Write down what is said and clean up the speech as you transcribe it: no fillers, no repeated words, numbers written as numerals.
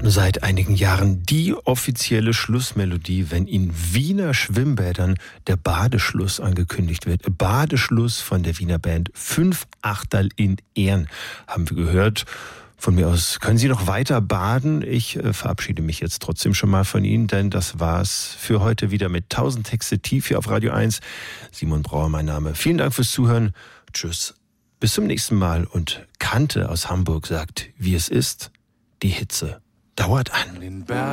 Seit einigen Jahren die offizielle Schlussmelodie, wenn in Wiener Schwimmbädern der Badeschluss angekündigt wird. Badeschluss von der Wiener Band 5 Achterl in Ehren, haben wir gehört. Von mir aus können Sie noch weiter baden. Ich verabschiede mich jetzt trotzdem schon mal von Ihnen, denn das war's für heute wieder mit 1000 Texte tief hier auf Radio 1. Simon Brauer, mein Name. Vielen Dank fürs Zuhören. Tschüss. Bis zum nächsten Mal. Und Kante aus Hamburg sagt, wie es ist, die Hitze dauert an.